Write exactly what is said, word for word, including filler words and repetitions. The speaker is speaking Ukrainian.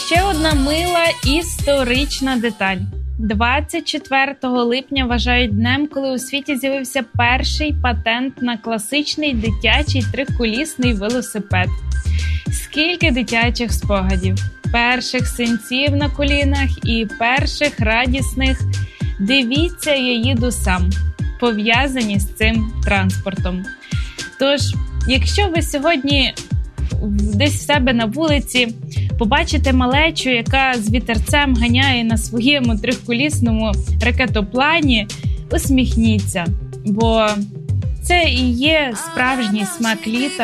ще одна мила історична деталь. двадцять четвертого липня вважають днем, коли у світі з'явився перший патент на класичний дитячий триколісний велосипед. Скільки дитячих спогадів, перших синців на колінах і перших радісних «дивіться, я їду сам» пов'язані з цим транспортом. Тож, якщо ви сьогодні десь в себе на вулиці побачите малечу, яка з вітерцем ганяє на своєму триколісному ракетоплані, усміхніться, бо це і є справжній смак літа.